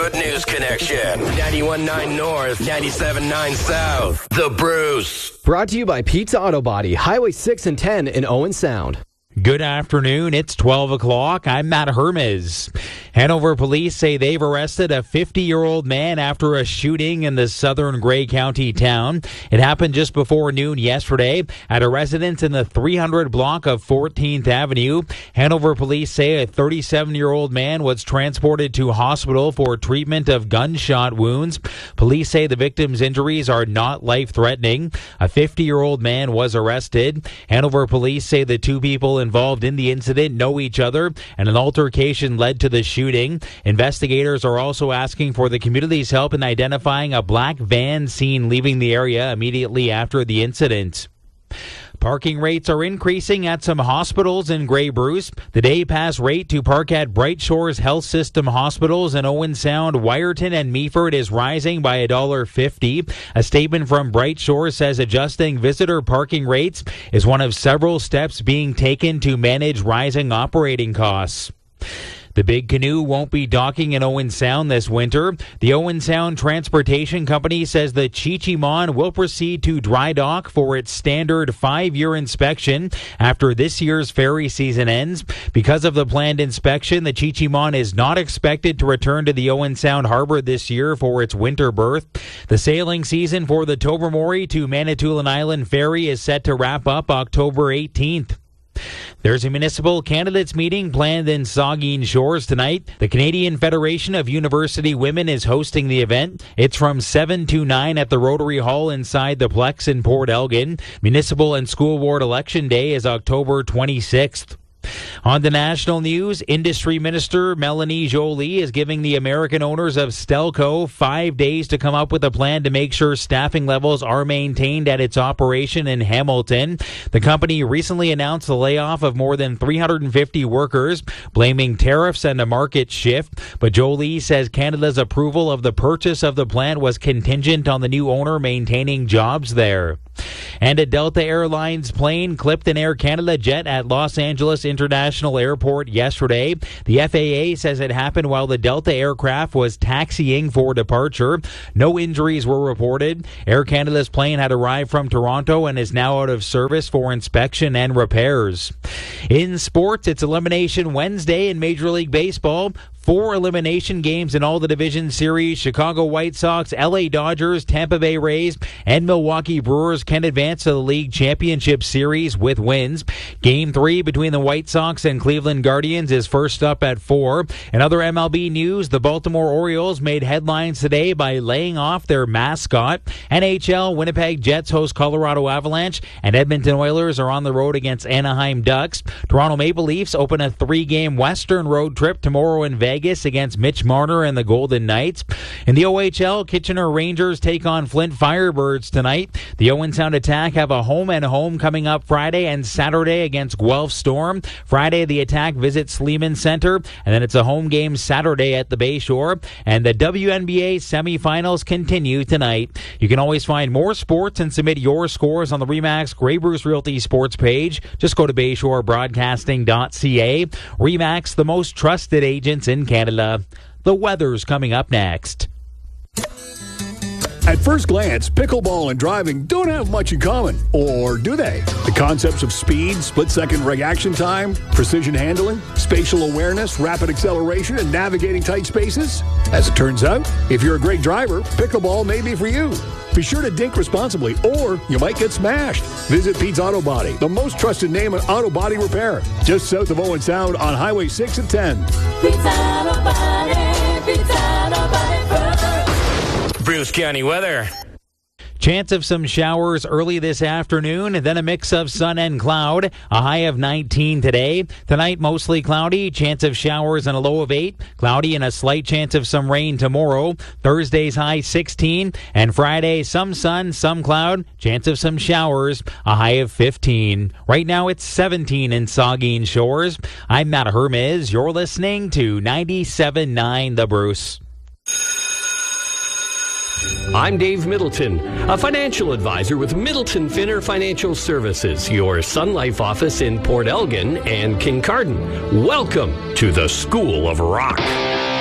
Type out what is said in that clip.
Good News Connection. 91.9 North, 97.9 South. The Bruce. Brought to you by Pizza Auto Body, Highway 6 and 10 in Owen Sound. Good afternoon. It's 12 o'clock. I'm Matt Hermes. Hanover police say they've arrested a 50-year-old man after a shooting in the southern Grey County town. It happened just before noon yesterday at a residence in the 300 block of 14th Avenue. Hanover police say a 37-year-old man was transported to hospital for treatment of gunshot wounds. Police say the victim's injuries are not life-threatening. A 50-year-old man was arrested. Hanover police say the two people involved in the incident know each other, and an altercation led to the shooting. Investigators are also asking for the community's help in identifying a black van seen leaving the area immediately after the incident. Parking rates are increasing at some hospitals in Grey Bruce. The day pass rate to park at Bright Shores Health System hospitals in Owen Sound, Wyerton, and Meaford is rising by $1.50. A statement from Bright Shores says adjusting visitor parking rates is one of several steps being taken to manage rising operating costs. The Big Canoe won't be docking in Owen Sound this winter. The Owen Sound Transportation Company says the Chi-Chi-Mon will proceed to dry dock for its standard 5-year inspection after this year's ferry season ends. Because of the planned inspection, the Chi-Chi-Mon is not expected to return to the Owen Sound Harbor this year for its winter berth. The sailing season for the Tobermory to Manitoulin Island ferry is set to wrap up October 18th. There's a municipal candidates meeting planned in Saugeen Shores tonight. The Canadian Federation of University Women is hosting the event. It's from 7 to 9 at the Rotary Hall inside the Plex in Port Elgin. Municipal and School Board Election Day is October 26th. On the national news, Industry Minister Melanie Joly is giving the American owners of Stelco 5 days to come up with a plan to make sure staffing levels are maintained at its operation in Hamilton. The company recently announced the layoff of more than 350 workers, blaming tariffs and a market shift. But Joly says Canada's approval of the purchase of the plant was contingent on the new owner maintaining jobs there. And a Delta Airlines plane clipped an Air Canada jet at Los Angeles International Airport yesterday. The FAA says it happened while the Delta aircraft was taxiing for departure. No injuries were reported. Air Canada's plane had arrived from Toronto and is now out of service for inspection and repairs. In sports, it's Elimination Wednesday in Major League Baseball. 4 elimination games in all the division series. Chicago White Sox, LA Dodgers, Tampa Bay Rays, and Milwaukee Brewers can advance to the League Championship Series with wins. Game 3 between the White Sox and Cleveland Guardians is first up at 4. In other MLB news, the Baltimore Orioles made headlines today by laying off their mascot. NHL, Winnipeg Jets host Colorado Avalanche, and Edmonton Oilers are on the road against Anaheim Ducks. Toronto Maple Leafs open a 3-game Western road trip tomorrow in Vegas against Mitch Marner and the Golden Knights. In the OHL, Kitchener Rangers take on Flint Firebirds tonight. The Owen Sound Attack have a home coming up Friday and Saturday against Guelph Storm. Friday, the Attack visits Sleeman Center, and then it's a home game Saturday at the Bayshore. And the WNBA semifinals continue tonight. You can always find more sports and submit your scores on the RE/MAX Grey Bruce Realty sports page. Just go to BayshoreBroadcasting.ca. RE/MAX, the most trusted agents in Canada. The weather's coming up next. At first glance, pickleball and driving don't have much in common, or do they? The concepts of speed, split-second reaction time, precision handling, spatial awareness, rapid acceleration, and navigating tight spaces? As it turns out, if you're a great driver, pickleball may be for you. Be sure to dink responsibly, or you might get smashed. Visit Pete's Auto Body, the most trusted name in auto body repair, just south of Owen Sound on Highway 6 and 10. Pete's Auto Body, Pete's Auto Body. Bruce County weather. Chance of some showers early this afternoon, then a mix of sun and cloud. A high of 19 today. Tonight, mostly cloudy. Chance of showers and a low of 8. Cloudy and a slight chance of some rain tomorrow. Thursday's high 16. And Friday, some sun, some cloud. Chance of some showers. A high of 15. Right now, it's 17 in Saugeen Shores. I'm Matt Hermes. You're listening to 97.9 The Bruce. I'm Dave Middleton, a financial advisor with Middleton Finner Financial Services, your Sun Life office in Port Elgin and Kincardine. Welcome to the School of Rock.